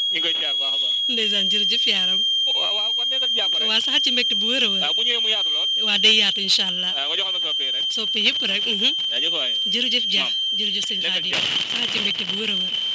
ñu ngi koy siyaar baax a baax. ndeysaan jërëjëf yaaram. waaw kon nekkal jàmm rek. waa sax ci mbégte bu wër a wër. waaw bu ñëwee mu yaatu lool. waa day yaatu incha allah. nga joxal ma soppee rek. soppe yëpp rek. jaajëf waay. jërëjëf Dia jërëjëf sëñ Xaadim sax ci mbégte bu wër a wër.